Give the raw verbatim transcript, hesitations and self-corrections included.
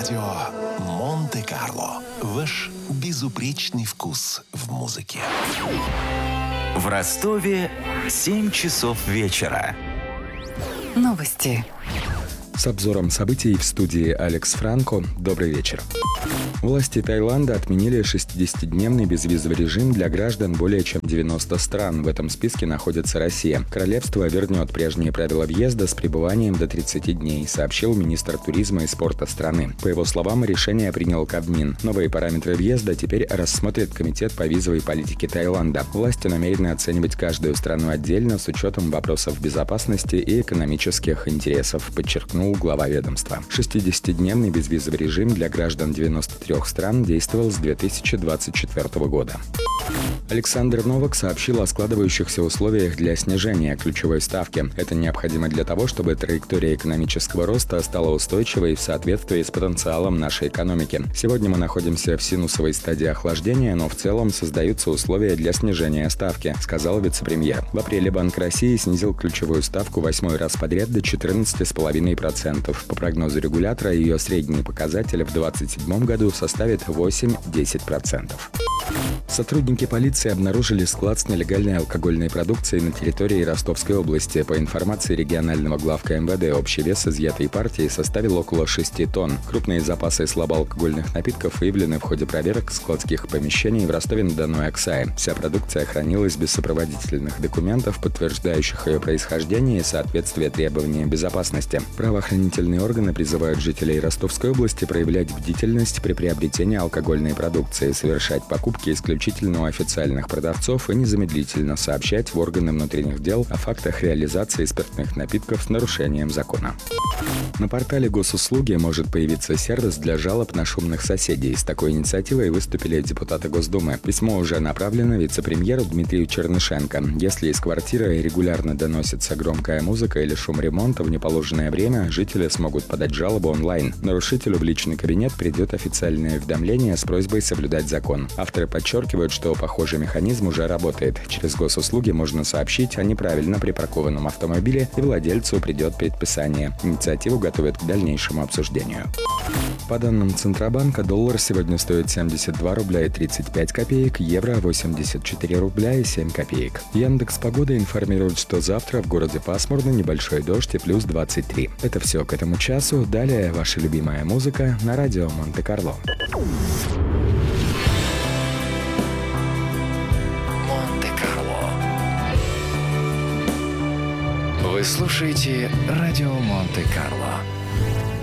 Радио Монте-Карло. Ваш безупречный вкус в музыке. В Ростове семь часов вечера. Новости. С обзором событий в студии Алекс Франко. Добрый вечер. Власти Таиланда отменили шестидесятидневный безвизовый режим для граждан более чем девяноста стран. В этом списке находится Россия. Королевство вернет прежние правила въезда с пребыванием до тридцати дней, сообщил министр туризма и спорта страны. По его словам, решение принял Кабмин. Новые параметры въезда теперь рассмотрит Комитет по визовой политике Таиланда. Власти намерены оценивать каждую страну отдельно с учетом вопросов безопасности и экономических интересов, подчеркнул глава ведомства. шестидесятидневный безвизовый режим для граждан девяноста трёх стран действовал с две тысячи двадцать четвёртого года. Александр Новак сообщил о складывающихся условиях для снижения ключевой ставки. Это необходимо для того, чтобы траектория экономического роста стала устойчивой в соответствии с потенциалом нашей экономики. Сегодня мы находимся в синусовой стадии охлаждения, но в целом создаются условия для снижения ставки, сказал вице-премьер. В апреле Банк России снизил ключевую ставку восьмой раз подряд до четырнадцати целых пяти десятых процента. По прогнозу регулятора, ее средний показатель в двадцать седьмом году составит восемь-десять процентов. Сотрудники полиции обнаружили склад с нелегальной алкогольной продукцией на территории Ростовской области. По информации регионального главка эм вэ дэ, общий вес изъятой партии составил около шести тонн. Крупные запасы слабоалкогольных напитков выявлены в ходе проверок складских помещений в Ростове-на-Дону и Аксае. Вся продукция хранилась без сопроводительных документов, подтверждающих ее происхождение и соответствие требованиям безопасности. Правоохранительные органы призывают жителей Ростовской области проявлять бдительность при приобретении алкогольной продукции, совершать покупки исключительно у официальных продавцов и незамедлительно сообщать в органы внутренних дел о фактах реализации спиртных напитков с нарушением закона. На портале госуслуги может появиться сервис для жалоб на шумных соседей. С такой инициативой выступили депутаты Госдумы. Письмо уже направлено вице-премьеру Дмитрию Чернышенко. Если из квартиры регулярно доносится громкая музыка или шум ремонта в неположенное время, жители смогут подать жалобу онлайн. Нарушителю в личный кабинет придет официальное уведомление с просьбой соблюдать закон. Авторы подчеркивают, что похожий механизм уже работает. Через госуслуги можно сообщить о неправильно припаркованном автомобиле, и владельцу придет предписание. Инициативу готовят к дальнейшему обсуждению. По данным Центробанка, доллар сегодня стоит семьдесят два рубля и тридцать пять копеек, евро восемьдесят четыре рубля и семь копеек. Яндекс.Погода информирует, что завтра в городе пасмурно, небольшой дождь и плюс двадцать три. Это все к этому часу. Далее ваша любимая музыка на радио Монте-Карло. Вы слушаете радио Монте-Карло.